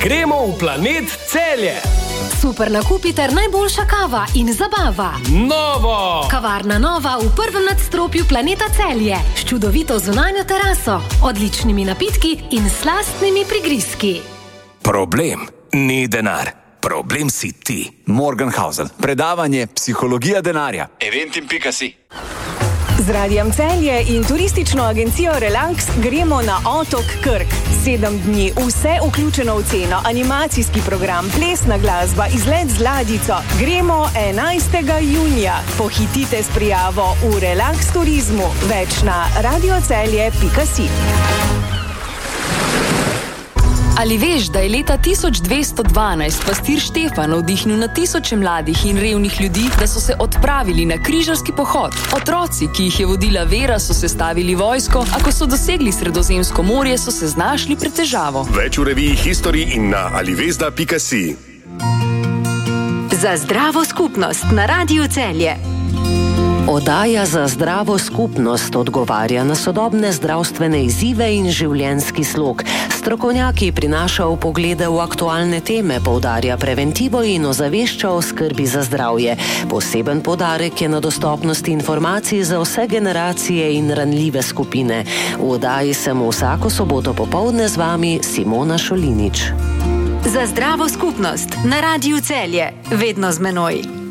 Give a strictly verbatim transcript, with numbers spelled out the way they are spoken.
Gremo v Planet Celje. Super nakupi ter najboljša kava in zabava. Novo! Kavarna Nova v prvem nadstropju Planeta Celje. S čudovito zunanjo teraso, odličnimi napitki in slastnimi prigrizki. Problem ni denar. Problem si ti. Morgenhausen. Predavanje Psihologija denarja. Eventim pika si. Z Radijem Celje in turistično agencijo Relax gremo na otok Krk. Sedem dni, vse vključeno v ceno, animacijski program, plesna glasba, izlet z ladjico. Gremo enajstega junija. Pohitite s prijavo v Relax turizmu. Več na radiocelje pika si. Ali veš, da je leta tisoč dvesto dvanajst pastir Štefan navdihnil na tisoče mladih in revnih ljudi, da so se odpravili na križarski pohod? Otroci, ki jih je vodila vera, so sestavili vojsko, a ko so dosegli Sredozemsko morje, so se znašli pred težavo. Več v reviji History in na alivezda pika si. Za zdravo skupnost na Radiu Celje. Oddaja Za zdravo skupnost odgovarja na sodobne zdravstvene izzive in življenjski slog. Strokovnjaki prinašajo poglede v aktualne teme, poudarja preventivo in ozavešča o skrbi za zdravje. Poseben poudarek je na dostopnosti informacij za vse generacije in ranljive skupine. V oddaji sem vsako soboto popoldne z vami Simona Šolinič. Za zdravo skupnost na Radiu Celje. Vedno z menoj.